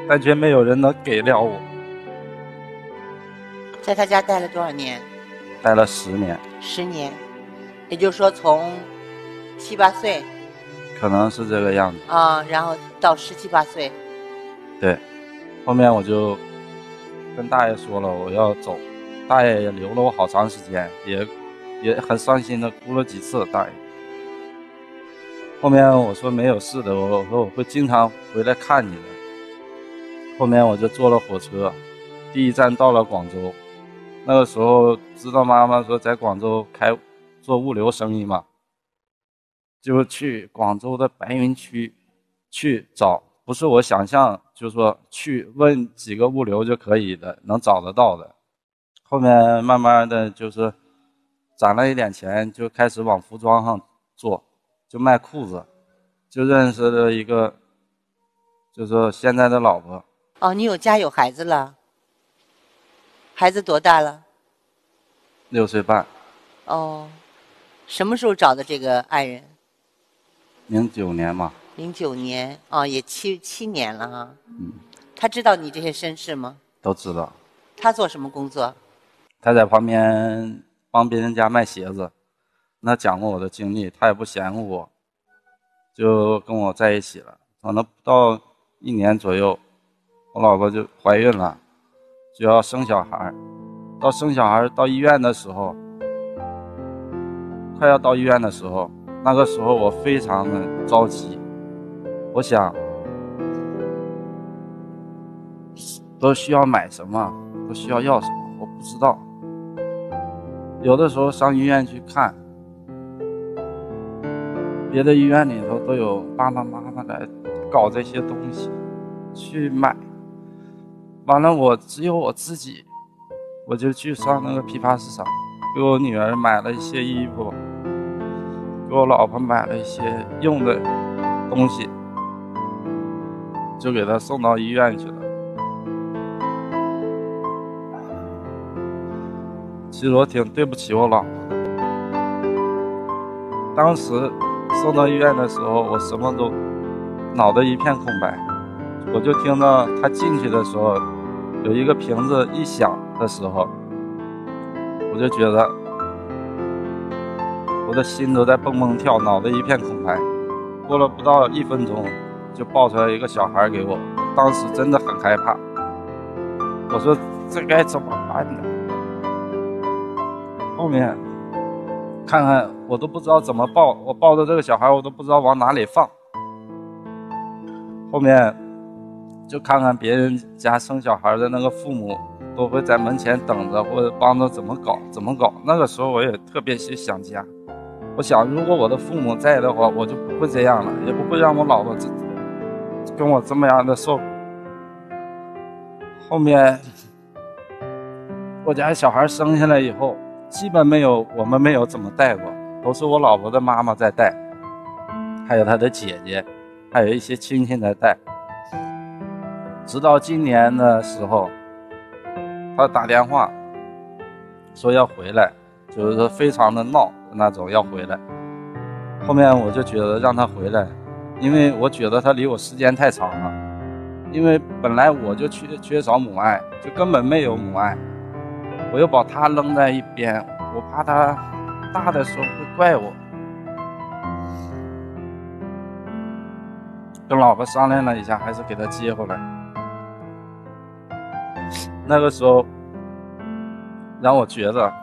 但却没有人能给了我。 在他家待了多少年？ 待了10年。 10年，也就是说从7、8岁， 可能是这个样子啊，然后到17、8岁。 对，后面我就跟大爷说了我要走，大爷也留了我好长时间，也很伤心的哭了几次。大爷后面我说没有事的，我说我会经常回来看你的。后面我就坐了火车，第一站到了广州。那个时候知道妈妈说在广州做物流生意嘛，就去广州的白云区去找，不是我想象，就是说去问几个物流就可以的，能找得到的。后面慢慢的就是攒了一点钱，就开始往服装上做，就卖裤子，就认识了一个就是现在的老婆。 哦，你有家有孩子了？孩子多大了 ？6岁半。 哦，什么时候找的这个爱人 ？09年嘛。 09年，哦，也七年了哈。他知道你这些身世吗？ 都知道。 他做什么工作？ 他在旁边帮别人家卖鞋子。他讲过我的经历，他也不嫌我，就跟我在一起了。可能不到1年左右，我老婆就怀孕了，就要生小孩。到生小孩到医院的时候，快要到医院的时候，那个时候我非常的着急，我想都需要买什么，都需要什么，我不知道。有的时候上医院去看，别的医院里头都有爸爸妈妈来搞这些东西去买，完了我只有我自己，我就去上那个批发市场，给我女儿买了一些衣服，给我老婆买了一些用的东西，就给她送到医院去了。其实我挺对不起我老婆的。当时送到医院的时候，我什么都脑袋一片空白，我就听到她进去的时候，有一个瓶子一响的时候，我就觉得我的心都在蹦蹦跳，脑袋一片空白。过了不到1分钟，就抱出来一个小孩给我，当时真的很害怕。我说这该怎么办呢？后面看看我都不知道怎么抱，我抱着这个小孩我都不知道往哪里放。后面就看看别人家生小孩的那个父母都会在门前等着，或者帮着怎么搞。那个时候我也特别想家，我想如果我的父母在的话，我就不会这样了，也不会让我老婆跟我这么样的受苦。后面我家小孩生下来以后，基本我们没有怎么带过，都是我老婆的妈妈在带，还有她的姐姐，还有一些亲戚在带。直到今年的时候，她打电话说要回来，就是说非常的闹那种要回来。后面我就觉得让她回来，因为我觉得她离我时间太长了，因为本来我就缺少母爱，就根本没有母爱，我又把她扔在一边，我怕她大的时候会怪我。跟老婆商量了一下，还是给她接回来。那个时候让我觉得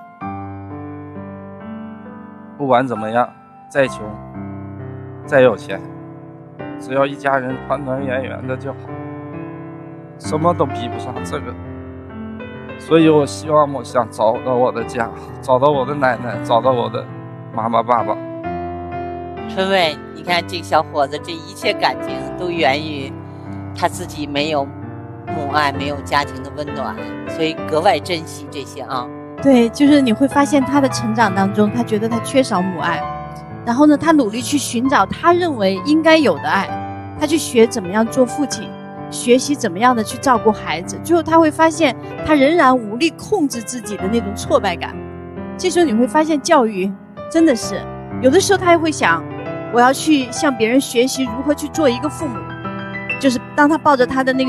不管怎么样，再穷再有钱，只要一家人团团圆圆的就好，什么都比不上这个。所以我希望我想找到我的家，找到我的奶奶，找到我的妈妈爸爸。 春伟，你看这个小伙子，这一切感情都源于他自己没有母爱，没有家庭的温暖，所以格外珍惜这些啊。 对，就是你会发现他的成长当中，他觉得他缺少母爱，然后呢，他努力去寻找他认为应该有的爱，他去学怎么样做父亲，学习怎么样的去照顾孩子，最后他会发现他仍然无力控制自己的那种挫败感。这时候你会发现教育真的是有的时候他也会想，我要去向别人学习如何去做一个父母，就是当他抱着他的那个